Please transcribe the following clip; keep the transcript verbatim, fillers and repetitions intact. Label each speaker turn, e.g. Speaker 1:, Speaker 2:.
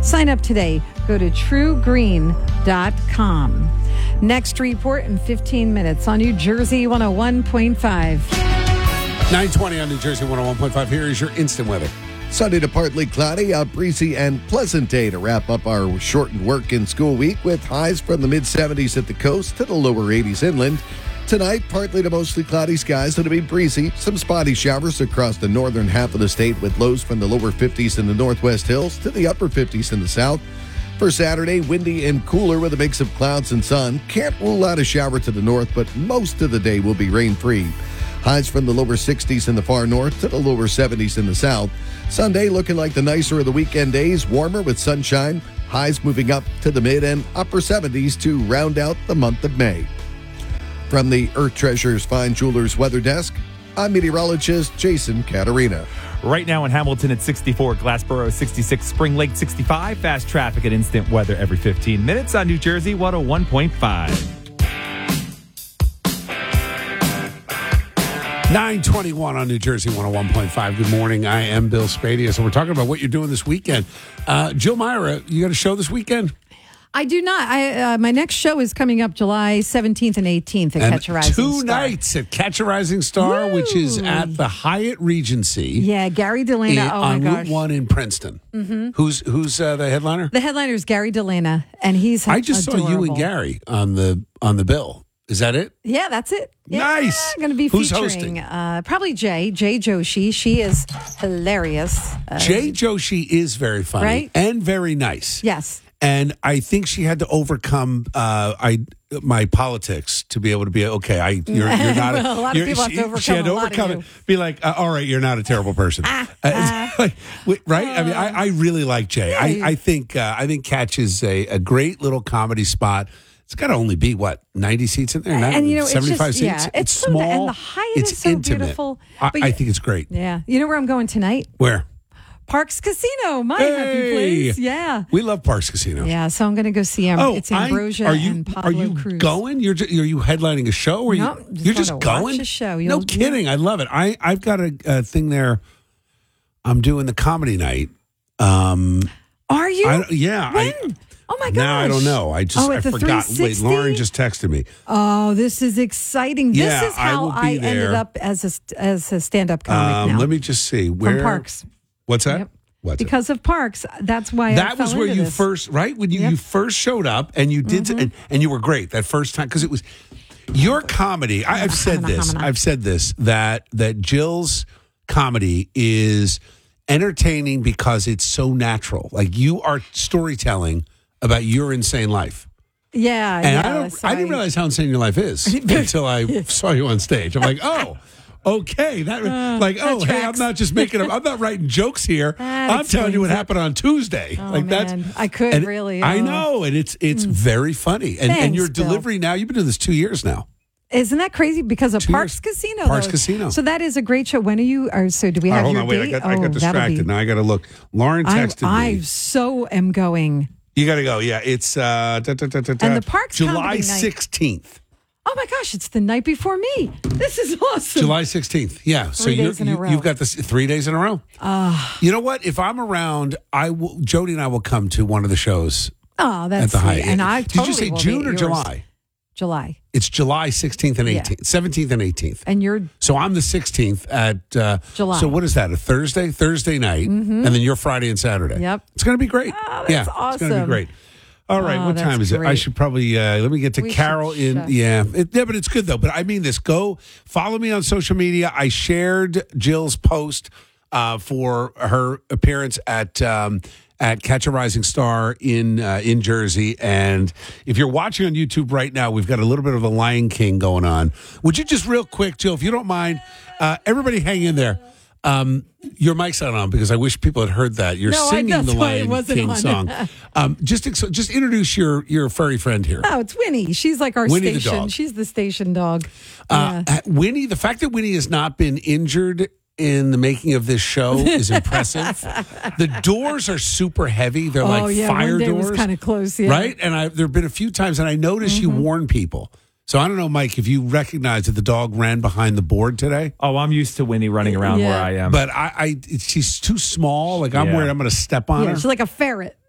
Speaker 1: Sign up today. Go to true green dot com. Next report in fifteen minutes on New Jersey one oh one point five.
Speaker 2: nine twenty on New Jersey one oh one point five. Here is your instant weather.
Speaker 3: Sunday to partly cloudy, a breezy and pleasant day to wrap up our shortened work and school week with highs from the mid seventies at the coast to the lower eighties inland. Tonight, partly to mostly cloudy skies. It'll be breezy. Some spotty showers across the northern half of the state with lows from the lower fifties in the northwest hills to the upper fifties in the south. For Saturday, windy and cooler with a mix of clouds and sun. Can't rule out a shower to the north, but most of the day will be rain-free. Highs from the lower sixties in the far north to the lower seventies in the south. Sunday looking like the nicer of the weekend days, warmer with sunshine. Highs moving up to the mid and upper seventies to round out the month of May. From the Earth Treasures Fine Jewelers Weather Desk, I'm meteorologist Jason Caterina.
Speaker 4: Right now in Hamilton at sixty-four, Glassboro sixty-six, Spring Lake sixty-five. Fast traffic and instant weather every fifteen minutes on New Jersey one oh one point five.
Speaker 2: nine twenty-one on New Jersey one oh one point five. Good morning. I am Bill Spadia. So we're talking about what you're doing this weekend. Uh, Jill Myra, you got a show this weekend?
Speaker 1: I do not. I uh, my next show is coming up July seventeenth and eighteenth at
Speaker 2: and
Speaker 1: Catch a Rising
Speaker 2: two
Speaker 1: Star.
Speaker 2: nights at Catch a Rising Star,
Speaker 1: Woo!
Speaker 2: Which is at the Hyatt Regency.
Speaker 1: Yeah, Gary DeLana.
Speaker 2: in-
Speaker 1: oh, my
Speaker 2: on
Speaker 1: gosh.
Speaker 2: Route one in Princeton. Mm-hmm. Who's who's uh, the headliner?
Speaker 1: The headliner is Gary DeLana, and he's
Speaker 2: I just
Speaker 1: adorable.
Speaker 2: saw you and Gary on the on the bill. Is that it?
Speaker 1: Yeah, that's it. Yeah,
Speaker 2: Nice.
Speaker 1: Going to be
Speaker 2: Who's
Speaker 1: featuring
Speaker 2: hosting?
Speaker 1: Uh, probably Jay, Jay Joshi. She is hilarious. Uh,
Speaker 2: Jay Joshi is very funny
Speaker 1: Right?
Speaker 2: and very nice.
Speaker 1: Yes.
Speaker 2: And I think she had to overcome uh, I my politics to be able to be okay. I you're, you're not
Speaker 1: Well, a lot of
Speaker 2: you're-
Speaker 1: people have
Speaker 2: she,
Speaker 1: to overcome
Speaker 2: she had to
Speaker 1: a lot of
Speaker 2: overcome
Speaker 1: you.
Speaker 2: it. Be like, uh, all right, you're not a terrible person,
Speaker 1: Ah,
Speaker 2: Uh, like, wait, right? I mean, I, I really like Jay.
Speaker 1: Yeah,
Speaker 2: I,
Speaker 1: you-
Speaker 2: I think uh, I think Catch is a, a great little comedy spot. It's got to only be what ninety seats in there,
Speaker 1: And, you know, it's
Speaker 2: seventy-five
Speaker 1: just-
Speaker 2: seats.
Speaker 1: yeah,
Speaker 2: it's,
Speaker 1: it's so-
Speaker 2: small
Speaker 1: and the Hyatt
Speaker 2: it's
Speaker 1: is so
Speaker 2: intimate.
Speaker 1: beautiful.
Speaker 2: I,
Speaker 1: But
Speaker 2: I
Speaker 1: you-
Speaker 2: think it's great.
Speaker 1: Yeah. You know where I'm going tonight?
Speaker 2: Where?
Speaker 1: Parks Casino. My happy
Speaker 2: Hey!
Speaker 1: place. Yeah.
Speaker 2: We love Parks Casino.
Speaker 1: Yeah, so I'm going to go see him.
Speaker 2: Oh,
Speaker 1: it's
Speaker 2: I-
Speaker 1: Ambrosia
Speaker 2: are you,
Speaker 1: and Pablo
Speaker 2: Are you
Speaker 1: Cruz.
Speaker 2: going? You're ju- are you headlining a show? Or
Speaker 1: No,
Speaker 2: you,
Speaker 1: just
Speaker 2: you're
Speaker 1: going
Speaker 2: just
Speaker 1: to watch
Speaker 2: going?
Speaker 1: a show.
Speaker 2: No
Speaker 1: You'll-
Speaker 2: kidding. I love it. I I've got a, a thing there. I'm doing the comedy night. Um,
Speaker 1: Are you?
Speaker 2: I, yeah.
Speaker 1: When?
Speaker 2: I,
Speaker 1: oh, my gosh.
Speaker 2: now I don't know. I just
Speaker 1: oh,
Speaker 2: I
Speaker 1: at the
Speaker 2: forgot. Wait,
Speaker 1: three sixty?
Speaker 2: Lauren just texted me.
Speaker 1: Oh, this is exciting.
Speaker 2: Yeah,
Speaker 1: this is
Speaker 2: I
Speaker 1: how
Speaker 2: will be
Speaker 1: I,
Speaker 2: there.
Speaker 1: ended up as a, st- as a stand-up comic
Speaker 2: Um,
Speaker 1: now.
Speaker 2: let me just see where
Speaker 1: From Parks.
Speaker 2: What's that?
Speaker 1: Yep.
Speaker 2: What's it?
Speaker 1: Because of Parks. That's why I
Speaker 2: That
Speaker 1: fell
Speaker 2: was where
Speaker 1: into
Speaker 2: you
Speaker 1: this.
Speaker 2: first, right? When you,
Speaker 1: Yep.
Speaker 2: you first showed up and you did, and, and you were great that first time because it was your comedy. I, I've said this. I've said this that that Jill's comedy is entertaining because it's so natural. Like you are storytelling about your insane life.
Speaker 1: Yeah,
Speaker 2: And
Speaker 1: yeah.
Speaker 2: I don't.
Speaker 1: so
Speaker 2: I didn't realize how insane your life is until I saw you on stage. I'm like, oh. Okay, that like
Speaker 1: that
Speaker 2: oh hey, I'm
Speaker 1: tracks.
Speaker 2: not just making up. I'm not writing jokes here.
Speaker 1: That
Speaker 2: I'm telling you what
Speaker 1: explains it.
Speaker 2: happened on Tuesday.
Speaker 1: Oh,
Speaker 2: like
Speaker 1: man.
Speaker 2: that's
Speaker 1: I could
Speaker 2: and
Speaker 1: really,
Speaker 2: I
Speaker 1: oh.
Speaker 2: know, and it's it's very funny. And and
Speaker 1: Thanks,
Speaker 2: your
Speaker 1: Bill.
Speaker 2: delivery now. You've been doing this two years now.
Speaker 1: Isn't that crazy? Because of
Speaker 2: Two
Speaker 1: Parks
Speaker 2: years.
Speaker 1: Casino.
Speaker 2: Parks
Speaker 1: though.
Speaker 2: Casino.
Speaker 1: So that is a great show. When are you? Or so do we
Speaker 2: All right,
Speaker 1: have
Speaker 2: hold
Speaker 1: your
Speaker 2: on, wait. I
Speaker 1: date?
Speaker 2: got I
Speaker 1: Oh,
Speaker 2: got
Speaker 1: that'll
Speaker 2: distracted.
Speaker 1: be-
Speaker 2: Now I got to look. Lauren
Speaker 1: I,
Speaker 2: texted
Speaker 1: I
Speaker 2: me.
Speaker 1: so am going.
Speaker 2: You got to go. Yeah, it's uh, da, da, da, da, da,
Speaker 1: And the Parks
Speaker 2: July
Speaker 1: Comedy Night.
Speaker 2: sixteenth.
Speaker 1: Oh my gosh! It's the night before me. This is awesome.
Speaker 2: July sixteenth. Yeah. So
Speaker 1: Three
Speaker 2: you
Speaker 1: days in a
Speaker 2: you,
Speaker 1: row.
Speaker 2: you've got this three days in a row.
Speaker 1: Ah.
Speaker 2: You know what? If I'm around, I will. Jody and I will come to one of the shows
Speaker 1: Oh, that's
Speaker 2: at the
Speaker 1: sweet.
Speaker 2: Hyatt.
Speaker 1: And I
Speaker 2: Did
Speaker 1: totally
Speaker 2: you say
Speaker 1: will be
Speaker 2: June
Speaker 1: at
Speaker 2: or
Speaker 1: yours.
Speaker 2: July?
Speaker 1: July.
Speaker 2: It's July sixteenth and
Speaker 1: Yeah.
Speaker 2: eighteenth, seventeenth and eighteenth.
Speaker 1: And you're
Speaker 2: So I'm the sixteenth at uh,
Speaker 1: July.
Speaker 2: So what is that? A Thursday, Thursday night, and then you're Friday and Saturday.
Speaker 1: Yep.
Speaker 2: It's going to be great.
Speaker 1: Oh, that's
Speaker 2: yeah, it's going to be
Speaker 1: awesome.
Speaker 2: great. All right,
Speaker 1: Oh,
Speaker 2: what
Speaker 1: that's
Speaker 2: time is it? I
Speaker 1: great.
Speaker 2: should probably uh, let me get to
Speaker 1: We
Speaker 2: Carol
Speaker 1: should
Speaker 2: in.
Speaker 1: check.
Speaker 2: Yeah, it, yeah, but it's good though. But I mean this. Go follow me on social media. I shared Jill's post uh, for her appearance at. Um, At Catch a Rising Star in uh, in Jersey, and if you're watching on YouTube right now, we've got a little bit of a Lion King going on. Would you just real quick, Jill, if you don't mind, uh, everybody hang in there. Um, your mic's not on because I wish people had heard that. You're
Speaker 1: No, I-
Speaker 2: singing
Speaker 1: that's
Speaker 2: the
Speaker 1: why it
Speaker 2: Lion
Speaker 1: wasn't
Speaker 2: King
Speaker 1: on.
Speaker 2: song. Um, just ex- just introduce your your furry friend here.
Speaker 1: oh, it's Winnie. She's like our
Speaker 2: Winnie the
Speaker 1: station.
Speaker 2: dog.
Speaker 1: She's the station dog.
Speaker 2: Uh,
Speaker 1: Yeah.
Speaker 2: Winnie, the fact that Winnie has not been injured in the making of this show is impressive. The doors are super heavy. They're
Speaker 1: oh
Speaker 2: like
Speaker 1: yeah,
Speaker 2: fire
Speaker 1: one day
Speaker 2: doors.
Speaker 1: was kind of close. Yeah.
Speaker 2: Right? And I, there have been a few times, and I noticed
Speaker 1: Mm-hmm.
Speaker 2: you warn people. So I don't know, Mike, if you recognize that the dog ran behind the board today.
Speaker 4: Oh, I'm used to Winnie running around
Speaker 1: Yeah.
Speaker 4: where I am.
Speaker 2: But I, I she's too small. Like I'm
Speaker 4: Yeah.
Speaker 2: worried I'm going to step on
Speaker 1: Yeah,
Speaker 2: her.
Speaker 1: she's like a ferret.